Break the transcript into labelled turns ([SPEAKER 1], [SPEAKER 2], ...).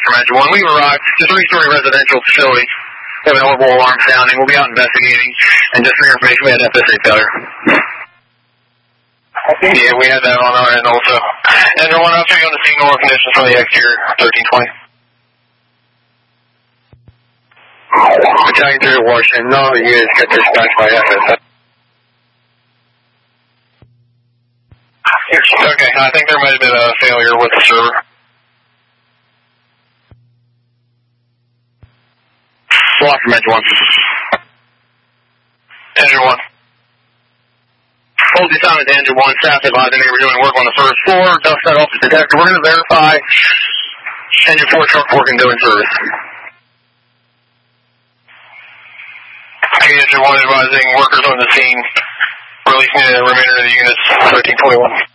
[SPEAKER 1] from Engine 1. We've arrived. It's a 3-story residential facility. We have an orbital alarm sounding. We'll be out investigating. And just for your information, we had an FSA failure. Yeah, we had that on our end also. Engine 1, I'll check on the signal or conditions from the exterior 1320.
[SPEAKER 2] Battalion 3 Washington, no units get dispatched by FSA.
[SPEAKER 1] Okay, I think there might have been a failure with the server. Block from Engine 1. Engine 1. Hold the assignment to Engine 1. Staff advising they were doing work on the first floor. Dust that off the detector. We're going to verify Engine 4 truck working doing service. Engine 1 advising workers on the scene. Releasing the remainder of the units, 1321.